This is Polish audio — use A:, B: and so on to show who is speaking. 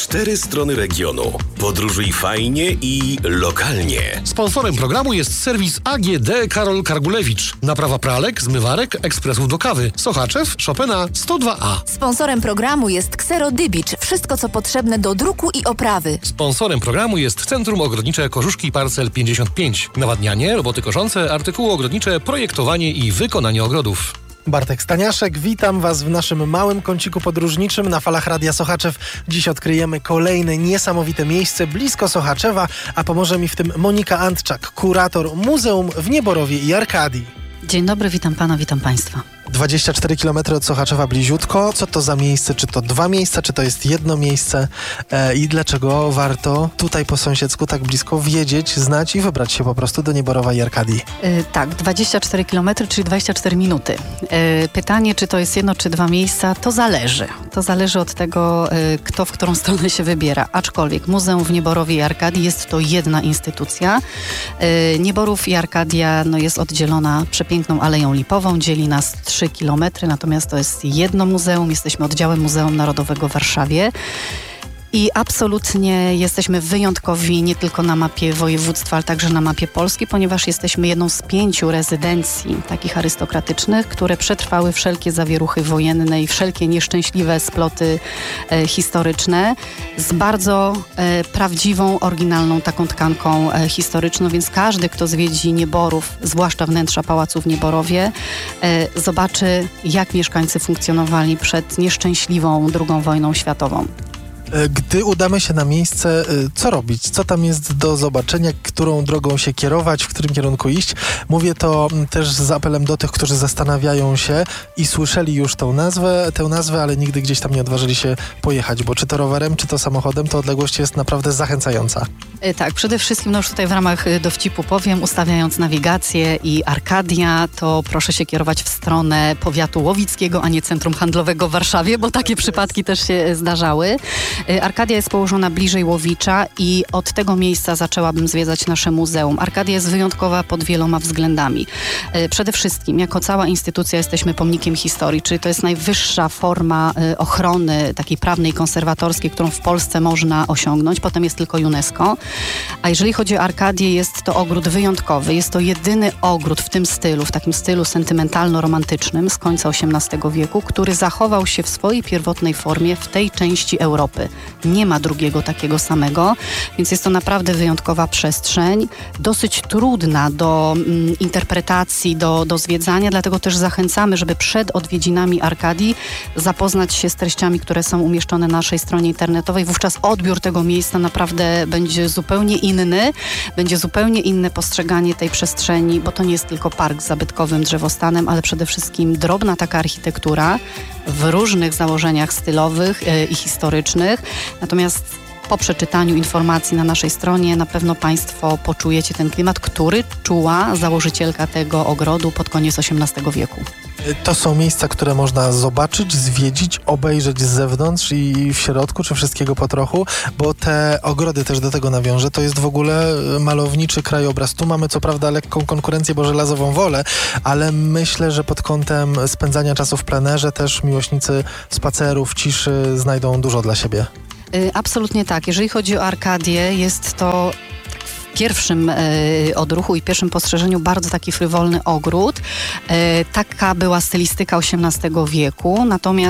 A: 4 strony regionu. Podróżuj fajnie i lokalnie.
B: Sponsorem programu jest serwis AGD Karol Kargulewicz. Naprawa pralek, zmywarek, ekspresów do kawy. Sochaczew, Chopina 102A.
C: Sponsorem programu jest Xero Dybicz. Wszystko, co potrzebne do druku i oprawy.
B: Sponsorem programu jest Centrum Ogrodnicze Kożuszki Parcel 55. Nawadnianie, roboty koszące, artykuły ogrodnicze, projektowanie i wykonanie ogrodów.
D: Bartek Staniaszek, witam Was w naszym małym kąciku podróżniczym na falach Radia Sochaczew. Dziś odkryjemy kolejne niesamowite miejsce blisko Sochaczewa, a pomoże mi w tym Monika Antczak, kurator Muzeum w Nieborowie i Arkadii.
E: Dzień dobry, witam Pana, witam Państwa.
D: 24 km od Sochaczewa bliziutko. Co to za miejsce? Czy to 2 miejsca, czy to jest jedno miejsce? I dlaczego warto tutaj po sąsiedzku tak blisko wiedzieć, znać i wybrać się po prostu do Nieborowa i Arkadii?
E: Tak, 24 km, czyli 24 minuty. Pytanie, czy to jest jedno, czy 2 miejsca, to zależy. To zależy od tego, kto w którą stronę się wybiera. Aczkolwiek Muzeum w Nieborowie i Arkadii jest to jedna instytucja. Nieborów i Arkadia jest oddzielona przepiękną Aleją Lipową, dzieli nas 3 kilometry, natomiast to jest jedno muzeum, jesteśmy oddziałem Muzeum Narodowego w Warszawie. I absolutnie jesteśmy wyjątkowi nie tylko na mapie województwa, ale także na mapie Polski, ponieważ jesteśmy jedną z 5 rezydencji takich arystokratycznych, które przetrwały wszelkie zawieruchy wojenne i wszelkie nieszczęśliwe sploty historyczne z bardzo prawdziwą, oryginalną taką tkanką historyczną, więc każdy, kto zwiedzi Nieborów, zwłaszcza wnętrza pałacu w Nieborowie, zobaczy, jak mieszkańcy funkcjonowali przed nieszczęśliwą II wojną światową.
D: Gdy udamy się na miejsce, co robić? Co tam jest do zobaczenia? Którą drogą się kierować? W którym kierunku iść? Mówię to też z apelem do tych, którzy zastanawiają się i słyszeli już tę nazwę, ale nigdy gdzieś tam nie odważyli się pojechać, bo czy to rowerem, czy to samochodem, to odległość jest naprawdę zachęcająca.
E: Tak, przede wszystkim już tutaj w ramach dowcipu powiem, ustawiając nawigację i Arkadia, to proszę się kierować w stronę powiatu łowickiego, a nie centrum handlowego w Warszawie, bo takie przypadki też się zdarzały. Arkadia jest położona bliżej Łowicza i od tego miejsca zaczęłabym zwiedzać nasze muzeum. Arkadia jest wyjątkowa pod wieloma względami. Przede wszystkim, jako cała instytucja jesteśmy pomnikiem historii, czyli to jest najwyższa forma ochrony takiej prawnej, konserwatorskiej, którą w Polsce można osiągnąć. Potem jest tylko UNESCO. A jeżeli chodzi o Arkadię, jest to ogród wyjątkowy. Jest to jedyny ogród w tym stylu, w takim stylu sentymentalno-romantycznym z końca XVIII wieku, który zachował się w swojej pierwotnej formie w tej części Europy. Nie ma drugiego takiego samego, więc jest to naprawdę wyjątkowa przestrzeń, dosyć trudna do interpretacji, do zwiedzania, dlatego też zachęcamy, żeby przed odwiedzinami Arkadii zapoznać się z treściami, które są umieszczone na naszej stronie internetowej. Wówczas odbiór tego miejsca naprawdę będzie zupełnie inny, będzie zupełnie inne postrzeganie tej przestrzeni, bo to nie jest tylko park z zabytkowym drzewostanem, ale przede wszystkim drobna taka architektura w różnych założeniach stylowych i historycznych. Natomiast po przeczytaniu informacji na naszej stronie na pewno Państwo poczujecie ten klimat, który czuła założycielka tego ogrodu pod koniec XVIII wieku.
D: To są miejsca, które można zobaczyć, zwiedzić, obejrzeć z zewnątrz i w środku, czy wszystkiego po trochu, bo te ogrody też do tego nawiążę. To jest w ogóle malowniczy krajobraz. Tu mamy co prawda lekką konkurencję, bo żelazową wolę, ale myślę, że pod kątem spędzania czasu w plenerze też miłośnicy spacerów, ciszy znajdą dużo dla siebie.
E: Absolutnie tak. Jeżeli chodzi o Arkadię, jest to w pierwszym odruchu i pierwszym postrzeżeniu bardzo taki frywolny ogród. Taka była stylistyka XVIII wieku, natomiast